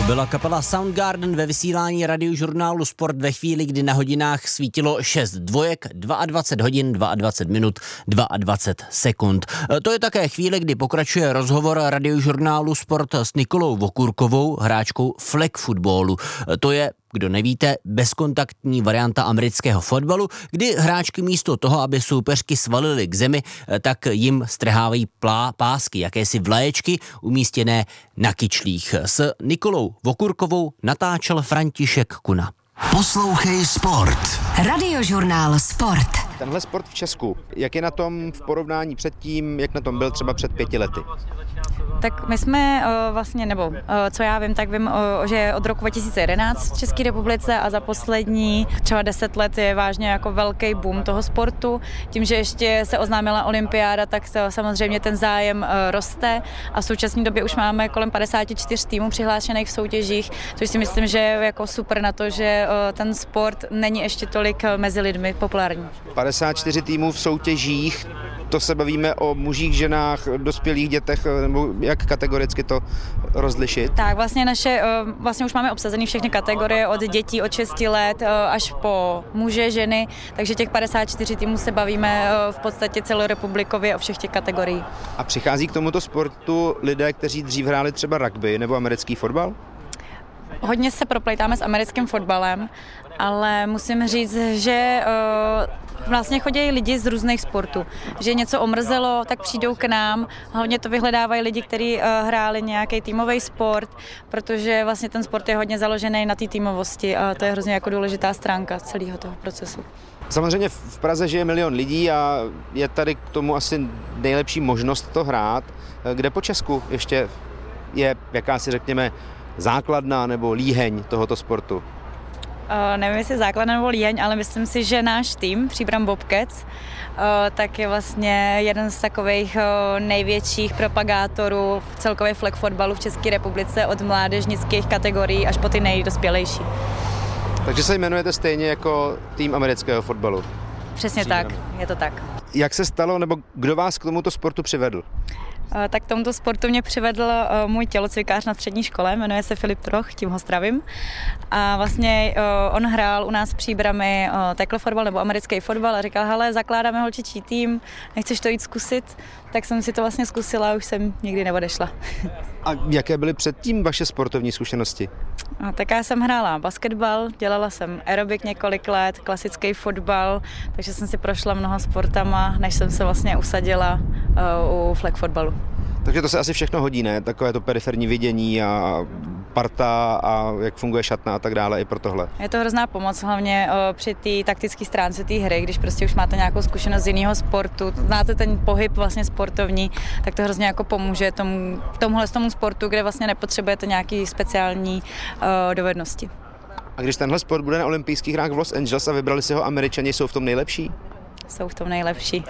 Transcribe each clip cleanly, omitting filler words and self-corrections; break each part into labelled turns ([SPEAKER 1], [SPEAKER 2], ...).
[SPEAKER 1] Byla kapela Soundgarden ve vysílání radiožurnálu Sport ve chvíli, kdy na hodinách svítilo 6 dvojek, 22 hodin, 22 minut, 22 sekund. To je také chvíle, kdy pokračuje rozhovor radiožurnálu Sport s Nikolou Vokurkovou, hráčkou flag footballu. To je, kdo nevíte, bezkontaktní varianta amerického fotbalu, kdy hráčky místo toho, aby soupeřky svalily k zemi, tak jim strhávají pásky, jakési vlaječky umístěné na kyčlích. S Nikolou Vokurkovou natáčel František Kuna.
[SPEAKER 2] Poslouchej Sport.
[SPEAKER 3] Radiožurnál Sport.
[SPEAKER 4] Tenhle sport v Česku, jak je na tom v porovnání předtím, jak na tom byl třeba před 5 lety?
[SPEAKER 5] Tak my jsme co já vím, tak vím, že od roku 2011 v České republice a za poslední třeba 10 let je vážně jako velký boom toho sportu. Tím, že ještě se oznámila olympiáda, tak samozřejmě ten zájem roste a v současné době už máme kolem 54 týmů přihlášených v soutěžích, což si myslím, že je jako super na to, že ten sport není ještě tolik mezi lidmi populární.
[SPEAKER 4] 54 týmů v soutěžích, to se bavíme o mužích, ženách, dospělých dětech, nebo jak kategoricky to rozlišit?
[SPEAKER 5] Tak vlastně už máme obsazený všechny kategorie od dětí od 6 let až po muže, ženy, takže těch 54 týmů se bavíme v podstatě celorepublikově o všech těch kategorií. A
[SPEAKER 4] přichází k tomuto sportu lidé, kteří dřív hráli třeba rugby nebo americký fotbal?
[SPEAKER 5] Hodně se proplejtáme s americkým fotbalem, ale musím říct, že vlastně chodí lidi z různých sportů. Že něco omrzelo, tak přijdou k nám. Hlavně to vyhledávají lidi, kteří hráli nějaký týmový sport, protože vlastně ten sport je hodně založený na té týmovosti a to je hrozně jako důležitá stránka celého toho procesu.
[SPEAKER 4] Samozřejmě v Praze žije 1 milion lidí a je tady k tomu asi nejlepší možnost to hrát. Kde po Česku ještě je jakási, řekněme, základna nebo líheň tohoto sportu?
[SPEAKER 5] Nevím, jestli základna nebo líheň, ale myslím si, že náš tým Příbram Bobcats tak je vlastně jeden z takových největších propagátorů v celkově flag fotbalu v České republice od mládežnických kategorií až po ty nejdospělejší. Takže
[SPEAKER 4] se jmenujete stejně jako tým amerického fotbalu?
[SPEAKER 5] Přesně tak, je to tak.
[SPEAKER 4] Jak se stalo, nebo kdo vás k tomuto sportu přivedl?
[SPEAKER 5] Tak k tomuto sportu mě přivedl můj tělocvikář na střední škole, jmenuje se Filip Troch, tím ho zdravím. A vlastně on hrál u nás v Příbrami tackle fotbal nebo americký fotbal a říkal, hele, zakládáme holčičí tým, nechceš to jít zkusit? Tak jsem si to vlastně zkusila a už jsem nikdy neodešla.
[SPEAKER 4] A jaké byly předtím vaše sportovní zkušenosti?
[SPEAKER 5] Tak já jsem hrála basketbal, dělala jsem aerobik několik let, klasický fotbal, takže jsem si prošla mnoho sportama, než jsem se vlastně usadila u flag fotbalu.
[SPEAKER 4] Takže to se asi všechno hodí, ne? Takové to periferní vidění a parta a jak funguje šatna a tak dále i pro tohle.
[SPEAKER 5] Je to hrozná pomoc, hlavně při té taktické stránce té hry, když prostě už máte nějakou zkušenost z jiného sportu, znáte ten pohyb vlastně sportovní, tak to hrozně jako pomůže tomu sportu, kde vlastně nepotřebujete nějaký speciální dovednosti.
[SPEAKER 4] A když tenhle sport bude na olympijských hrách v Los Angeles a vybrali si ho Američani, jsou v tom nejlepší?
[SPEAKER 5] Jsou v tom nejlepší.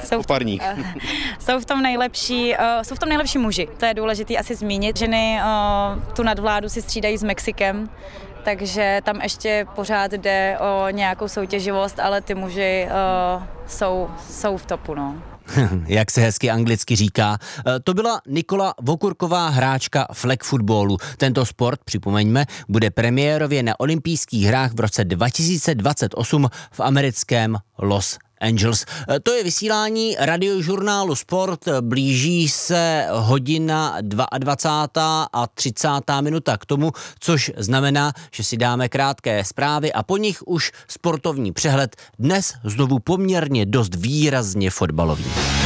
[SPEAKER 5] Jsou v tom nejlepší muži. To je důležité asi zmínit. Ženy tu nadvládu si střídají s Mexikem, takže tam ještě pořád jde o nějakou soutěživost, ale ty muži jsou v topu, no.
[SPEAKER 1] Jak se hezky anglicky říká. To byla Nikola Vokurková, hráčka flag footballu. Tento sport, připomeňme, bude premiérově na olympijských hrách v roce 2028 v americkém Los Angeles. To je vysílání radiožurnálu Sport. Blíží se hodina 22. a 30. minuta k tomu, což znamená, že si dáme krátké zprávy a po nich už sportovní přehled, dnes znovu poměrně dost výrazně fotbalový.